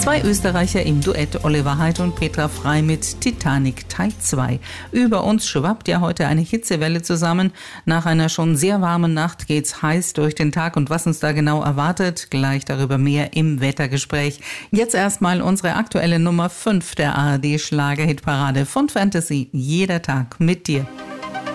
Zwei Österreicher im Duett, Oliver Haidt und Petra Frey mit Titanic Teil 2. Über uns schwappt ja heute eine Hitzewelle zusammen. Nach einer schon sehr warmen Nacht geht's heiß durch den Tag und was uns da genau erwartet, gleich darüber mehr im Wettergespräch. Jetzt erstmal unsere aktuelle Nummer 5 der ARD Schlager-Hitparade von Fantasy. Jeder Tag mit dir.